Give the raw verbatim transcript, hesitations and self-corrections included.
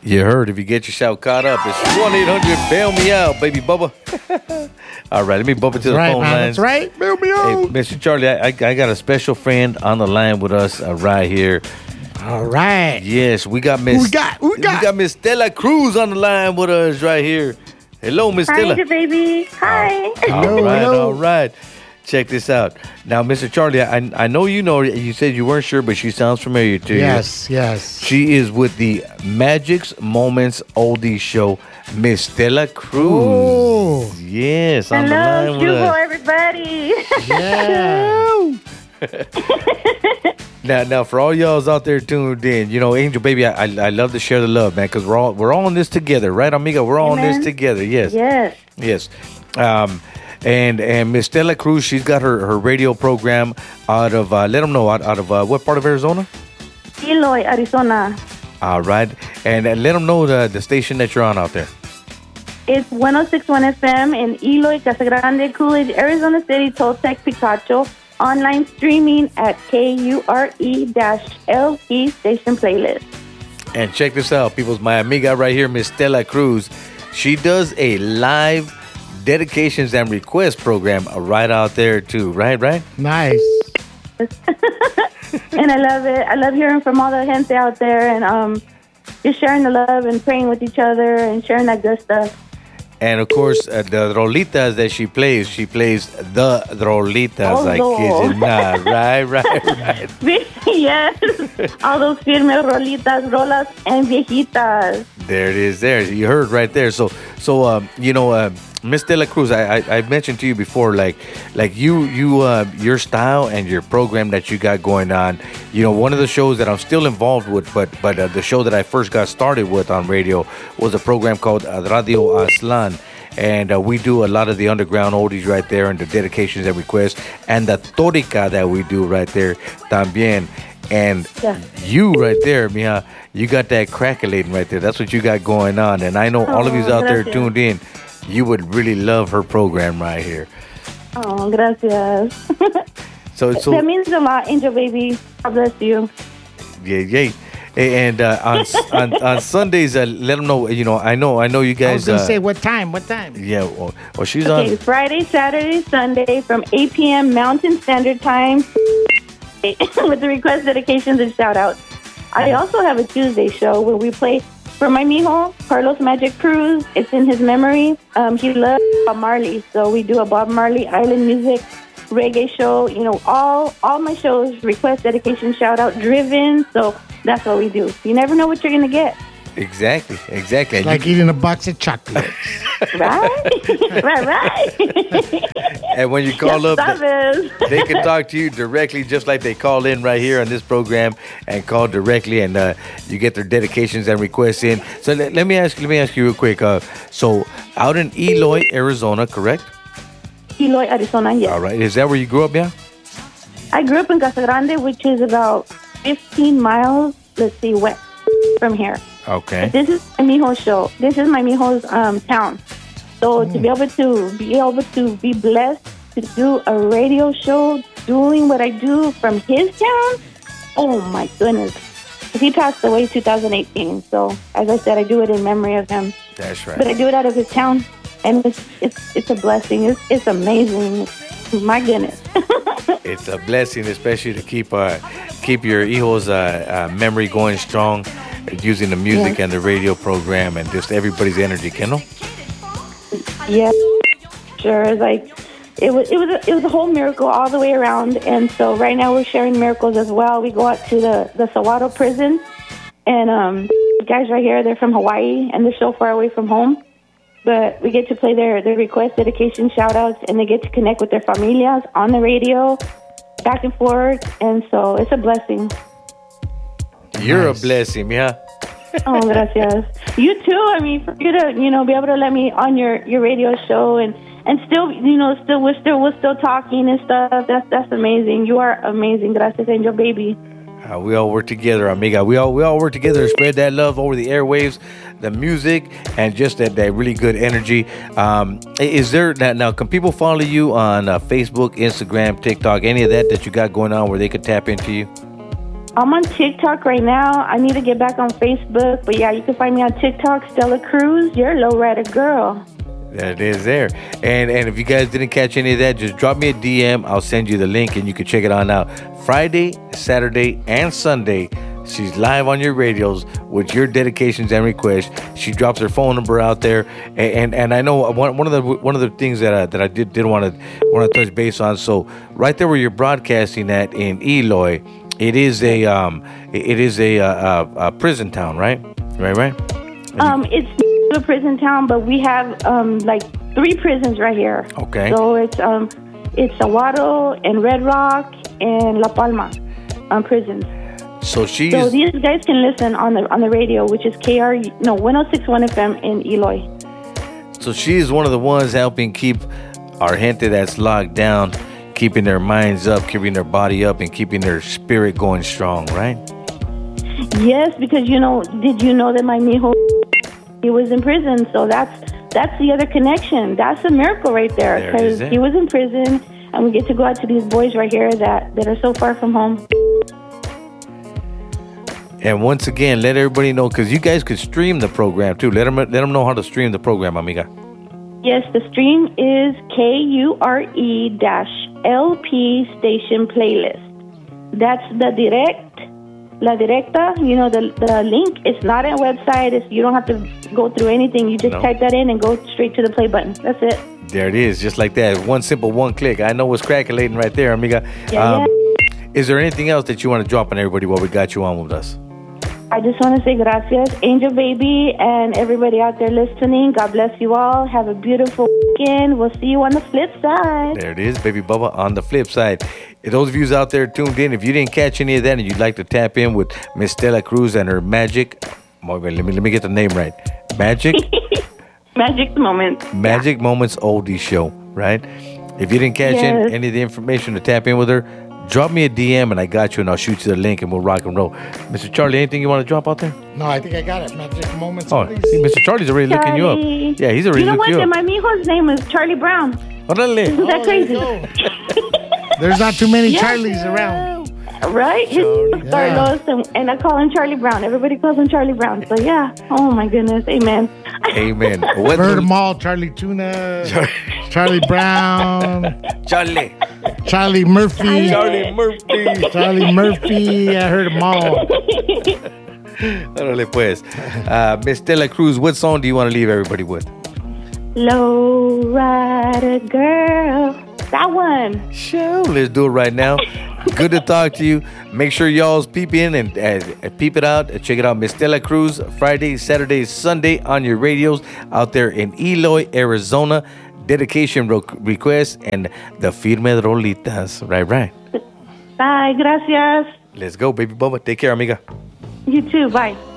You heard. If you get your shout caught up, it's one eight hundred bail me out, baby Bubba. All right, let me bump into the right, phone man, lines. That's right. Bail me out. Hey, Mister Charlie, I, I I got a special friend on the line with us uh, right here. All right. Yes, we got Miss. Who we got? Who we got? We got Miss Stella Cruz on the line with us right here. Hello, Miss Hi, Stella. your baby. Hi. All right, hello. all right. Check this out. Now, Mister Charlie, I I know you know. You said you weren't sure, but she sounds familiar to you. Yes, yes. She is with the Magic's Moments Oldies Show, Miss Stella Cruz. Oh. Yes, on the Hello, line with Jubo, us. everybody. Yeah. Now, now, for all y'all's out there tuned in, you know, Angel Baby, I, I, I love to share the love, man, because we're all we're all in this together, right, amiga? We're all in Amen. this together. Yes, Yes. yes. Um, and and Miss Stella Cruz, she's got her, her radio program out of uh, let them know out, out of uh, what part of Arizona? Eloy, Arizona. All right, and uh, let them know the the station that you're on out there. It's one oh six point one F M in Eloy, Casa Grande, Coolidge, Arizona City, Toltec, Picacho. Online streaming at K U R E L E station playlist. And check this out, people's. My amiga right here, Miss Stella Cruz. She does a live dedications and request program right out there too. Right, right. Nice. And I love it. I love hearing from all the gente out there and um, just sharing the love and praying with each other and sharing that good stuff. And of course, uh, the rolitas that she plays, she plays the rolitas. Oh, I no. kid you not. Right, right, right. Yes. All those firme rolitas, rolas, and viejitas. There it is. There you heard right there. So, so um, you know, uh, Miss De La Cruz, I, I I mentioned to you before, like, like you you uh, your style and your program that you got going on. You know, one of the shows that I'm still involved with, but but uh, the show that I first got started with on radio was a program called uh, Radio Aslan. And uh, we do a lot of the underground oldies right there and the dedications and requests and the tórica that we do right there también. And Yeah. you right there, Mia, you got that crackulating right there. That's what you got going on. And I know all of you Oh, out there gracias. tuned in, you would really love her program right here. Oh, gracias. So, so That means a lot, Angel Baby. God bless you. yeah, yeah. And uh, on, on on Sundays, uh, let them know. You know, I know, I know you I was guys. gonna Uh, say what time? What time? yeah, well, well she's Okay, on. Friday, Saturday, Sunday from eight p.m. Mountain Standard Time with the request, dedications, and shout-outs. I also have a Tuesday show where we play for my mijo, Carlos Magic Cruz. It's in his memory. Um, he loves Bob Marley, so we do a Bob Marley island music reggae show. You know, all all my shows, request, dedication, shout-out, driven, so that's what we do. You never know what you're going to get. Exactly, exactly. And, Like you, eating a box of chocolates. Right? right, right. and when you call Ya up, they, sabes. they can talk to you directly, just like they call in right here on this program and call directly, and uh, you get their dedications and requests in. So let, let me ask, let me ask you real quick. Uh, so out in Eloy, Arizona, correct? Eloy, Arizona, yes. All right. Is that where you grew up, yeah? I grew up in Casa Grande, which is about fifteen miles, let's see, west from here. Okay. This is my mijo show. This is my mijo's um, town. So to be able to be able to be blessed to do a radio show doing what I do from his town, oh my goodness. He passed away in two thousand eighteen. So as I said, I do it in memory of him. That's right. But I do it out of his town. And it's it's it's a blessing. It's it's amazing. My goodness. It's a blessing, especially to keep uh, keep your hijos' uh, uh, memory going strong, using the music Yeah. and the radio program and just everybody's energy, Kendall. Yeah, sure. It's like it was it was a, it was a whole miracle all the way around. And so right now we're sharing miracles as well. We go out to the the Sawato prison, and um, the guys right here, they're from Hawaii, and they're so far away from home. But we get to play their, their request, dedication, shout-outs, and they get to connect with their familias on the radio, back and forth. And so it's a blessing. You're Nice. a blessing, yeah. Oh, gracias. You too. I mean, for you to, you know, be able to let me on your, your radio show and, and still, you know, still we're still we're still talking and stuff. That's that's amazing. You are amazing. Gracias, Angel Baby. Uh, we all work together, amiga. We all we all work together to spread that love over the airwaves, the music, and just that, that really good energy. Um, is there now, now? Can people follow you on uh, Facebook, Instagram, TikTok, any of that that you got going on where they could tap into you? I'm on TikTok right now. I need to get back on Facebook. But yeah, you can find me on TikTok, Stella Cruz. You're a lowrider girl. There it is there. And and if you guys didn't catch any of that, just drop me a D M. I'll send you the link and you can check it on out. Friday, Saturday, and Sunday, she's live on your radios with your dedications and requests. She drops her phone number out there. And and, and I know one, one of the one of the things that I, that I did did want to want to touch base on. So right there where you're broadcasting at in Eloy, it is a um it is a, a, a prison town, right? Right, right? Um, it's a prison town, but we have um like three prisons right here. Okay. So it's um it's Aguado and Red Rock and La Palma um, prisons. So she's So these guys can listen on the on the radio, which is K R no one oh six point one F M in Eloy. so she is one of the ones helping keep our gente that's locked down, keeping their minds up, keeping their body up, and keeping their spirit going strong, right? Yes, because you know, did you know that my mijo, he was in prison? So that's that's the other connection. That's a miracle right there, There it is, because eh? he was in prison, and we get to go out to these boys right here that, that are so far from home. And once again, let everybody know, because you guys could stream the program too. Let them let them know how to stream the program, amiga. Yes, the stream is K U R E dash L P station playlist. That's the direct, la directa, you know, the the link. It's not a website. It's, you don't have to go through anything. You just No. type that in and go straight to the play button. That's it. There it is, just like that. One simple one click. I know what's calculating right there, amiga. Yeah, yeah. Is there anything else that you want to drop on everybody while we got you on with us? I just want to say gracias, Angel Baby, and everybody out there listening. God bless you all. Have a beautiful weekend. We'll see you on the flip side. There it is, Baby Bubba. On the flip side, if those of you out there tuned in, if you didn't catch any of that and you'd like to tap in with Miss Stella Cruz and her magic, let me let me get the name right, Magic Magic moment. Magic Moments Oldie Show, right? If you didn't catch in, Yes. any of the information to tap in with her, drop me a D M and I got you, and I'll shoot you the link and we'll rock and roll. Mister Charlie, anything you want to drop out there? No, I think I got it. Magic moments. Oh, please. see, Mister Charlie's already looking you Charlie. up. Yeah, he's already You know what? looking you My up. mijo's name is Charlie Brown. Orale. Isn't that Oh, there you crazy? go. There's not too many Yeah. Charlies around. Right? His Charlie. name's Carlos, and, and I call him Charlie Brown. Everybody calls him Charlie Brown. So, yeah. Oh, my goodness. Amen. Amen. I've What heard them all. Charlie Tuna, Charlie Brown, Charlie. Charlie Murphy, Charlie Murphy. Charlie Murphy. I heard them all. Órale, pues. Uh, Miss Stella Cruz, what song do you want to leave everybody with? Low rider girl. That one. Sure. Let's do it right now. Good to talk to you. Make sure y'all's peep in and uh, peep it out. Uh, check it out. Miss Stella Cruz, Friday, Saturday, Sunday on your radios out there in Eloy, Arizona. Dedication ro- requests and the Firme Rolitas. Right, right. Bye. Gracias. Let's go, baby Bubba. Take care, amiga. You too. Bye.